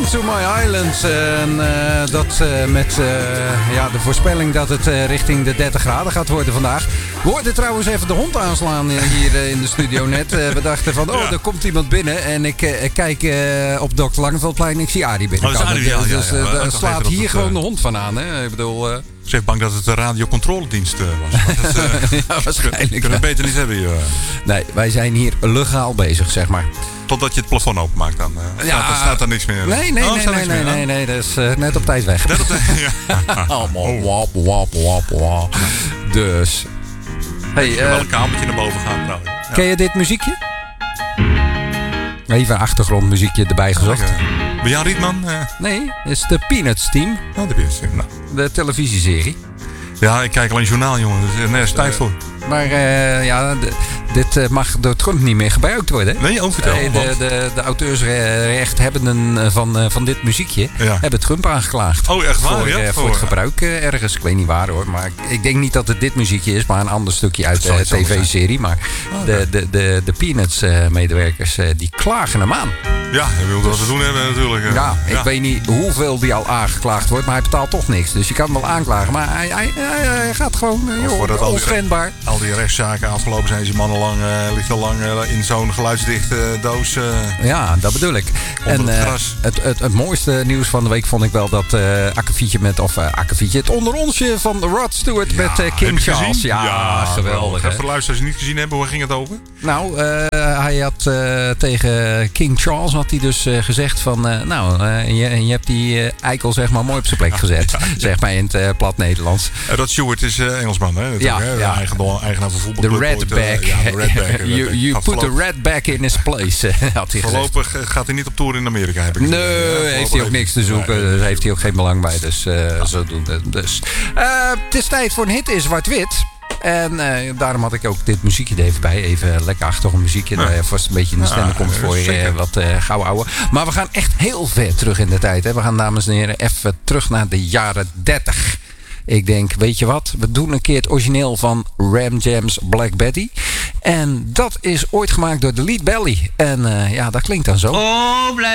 to my island. En dat met de voorspelling dat het richting de 30 graden gaat worden vandaag. We hoorden trouwens even de hond aanslaan hier in de studio net. We dachten van, er komt iemand binnen. En ik kijk op Dr. Langeveldplein en ik zie Arie binnenkomen. Dus daar slaat hier gewoon de hond van aan. Hè? Ik bedoel... Ze is bang dat het de radiocontroledienst was. Dat, waarschijnlijk. Kunnen we beter niet hebben hier. Nee, wij zijn hier legaal bezig, zeg maar. Totdat je het plafond openmaakt dan. Staat er niks meer. Nee, dat is net op tijd weg. Net op tijd, Allemaal wap. Dus. Hey, wel een kamertje naar boven gaan trouwens. Ja. Ken je dit muziekje? Even een achtergrondmuziekje erbij gezocht. Ben jij Rietman? Nee, het is de Peanuts Team. Oh, de Peanuts Team. Nou. De televisieserie. Ja, ik kijk alleen journaal, jongen. Er is nergens tijd voor. Maar dit mag door Trump niet meer gebruikt worden. Nee, ook vertel. De auteursrechthebbenden van dit muziekje hebben Trump aangeklaagd. Oh, echt waar? Voor het gebruik ergens. Ik weet niet waar hoor. Maar ik denk niet dat het dit muziekje is, maar een ander stukje uit de tv-serie. Maar de Peanuts-medewerkers die klagen hem aan. Ja, hij wil wat te doen hebben natuurlijk. Ik weet niet hoeveel die al aangeklaagd wordt, maar hij betaalt toch niks. Dus je kan hem wel aanklagen. Maar hij gaat gewoon onschendbaar. Al die rechtszaken afgelopen zijn, is die man ligt al lang in zo'n geluidsdichte doos. Ja, dat bedoel ik. Onder het gras. Het mooiste nieuws van de week vond ik wel dat Akkefietje het onder onsje van Rod Stewart met King Charles. Ja, geweldig. Voor de luisteraars die het niet gezien hebben, hoe ging het over? Nou, hij had tegen King Charles had hij dus gezegd van... je hebt die eikel zeg maar mooi op zijn plek gezet. Zeg maar in het plat Nederlands. Rod Stewart is Engelsman, hè? Eigenaar van voetbal. De redback. You put the redback in his place, had hij Voorlopig gaat hij niet op tour in Amerika, heb ik gezien. Nee, heeft hij ook niks te zoeken. Daar heeft hij ook geen belang bij. Dus zodoende. Dus. Het is tijd voor een hit in zwart-wit. En daarom had ik ook dit muziekje er even bij. Even lekker achtergrondmuziekje. Dat vast een beetje in de stemming komt voor wat gauw ouwe. Maar we gaan echt heel ver terug in de tijd. Hè. We gaan, dames en heren, even terug naar de jaren 30. Ik denk, weet je wat? We doen een keer het origineel van Ram Jam's Black Betty. En dat is ooit gemaakt door The Lead Belly. En dat klinkt dan zo. Oh,